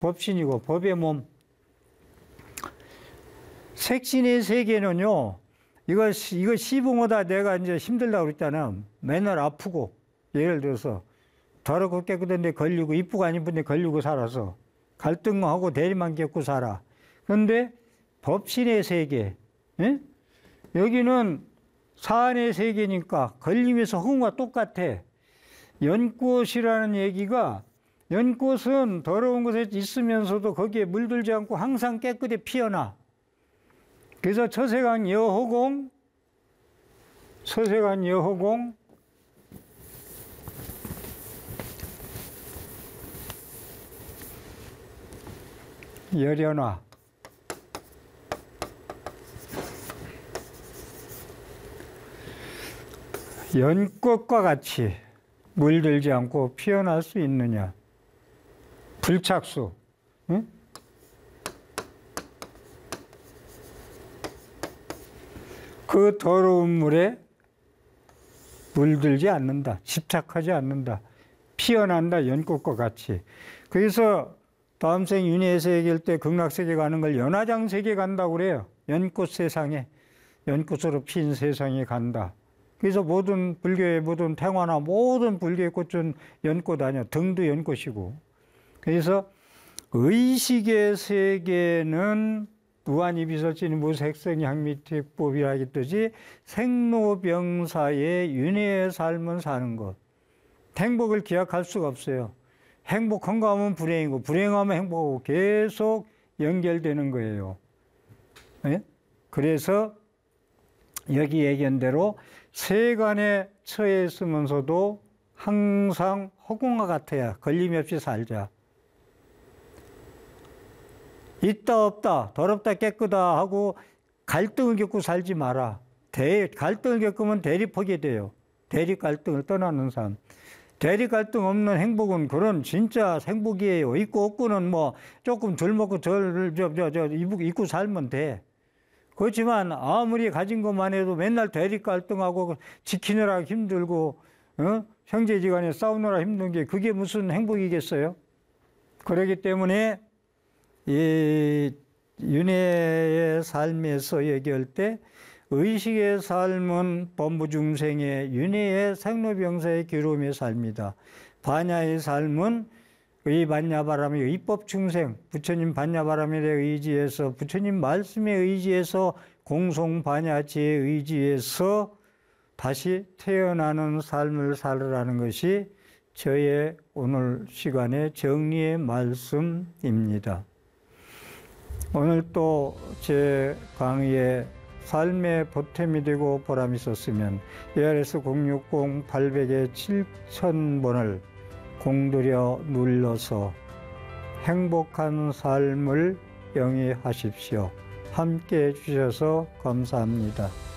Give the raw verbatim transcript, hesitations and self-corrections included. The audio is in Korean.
법신이고 법의 몸. 색신의 세계는요, 이거, 이거 시봉하다 내가 이제 힘들다고 그랬잖아. 맨날 아프고, 예를 들어서, 더럽고 깨끗한 데 걸리고, 이쁘고 안 이쁜 데 걸리고 살아서, 갈등하고 대리만 겪고 살아. 그런데 법신의 세계, 예? 여기는 사안의 세계니까 걸림에서 허공과 똑같아. 연꽃이라는 얘기가, 연꽃은 더러운 곳에 있으면서도 거기에 물들지 않고 항상 깨끗이 피어나. 그래서 처세간 여호공, 처세간 여호공, 열연화, 연꽃과 같이 물들지 않고 피어날 수 있느냐. 불착수, 응? 그 더러운 물에 물들지 않는다. 집착하지 않는다. 피어난다. 연꽃과 같이. 그래서 다음 생 윤회 세계일 때 극락세계 가는 걸 연화장 세계 간다고 그래요. 연꽃 세상에, 연꽃으로 핀 세상에 간다. 그래서 모든 불교의 모든 탱화나 모든 불교의 꽃은 연꽃 아니야. 등도 연꽃이고. 그래서 의식의 세계는 무한이비설진 무색성 향미특법이라 하겠듯이 생로병사의 윤회의 삶을 사는 것. 행복을 기약할 수가 없어요. 행복한가 하면 불행이고 불행하면 행복하고 계속 연결되는 거예요. 네? 그래서 여기 얘기한 대로 세간에 처해 있으면서도 항상 허공과 같아야 걸림이 없이 살자. 있다 없다 더럽다 깨끗다 하고 갈등을 겪고 살지 마라. 대, 갈등을 겪으면 대립하게 돼요. 대립 갈등을 떠나는 삶. 대립 갈등 없는 행복은 그런 진짜 행복이에요. 있고 없고는 뭐 조금 덜 먹고 덜 저 저 저 입고 살면 돼. 그렇지만 아무리 가진 것만 해도 맨날 대립 갈등하고 지키느라 힘들고 어? 형제지간에 싸우느라 힘든 게 그게 무슨 행복이겠어요? 그렇기 때문에 이 윤회의 삶에서 얘기할 때 의식의 삶은 범부중생의 윤회의 생로병사의 괴로움의 삶이다. 반야의 삶은 의 반야바람의 입법중생, 부처님 반야바람에 의지해서 부처님 말씀에 의지해서 공송반야지에 의지해서 다시 태어나는 삶을 살으라는 것이 저의 오늘 시간의 정리의 말씀입니다. 오늘 또 제 강의에 삶의 보탬이 되고 보람이 있었으면 에이알에스 공육공 팔백에 칠천 번을 공들여 눌러서 행복한 삶을 영위하십시오. 함께 해주셔서 감사합니다.